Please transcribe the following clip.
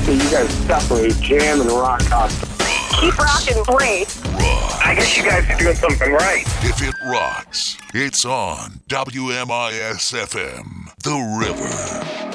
You guys definitely jam and rock out. Keep rocking, great. I guess you guys are doing something right. If it rocks, it's on WMIS FM, The River.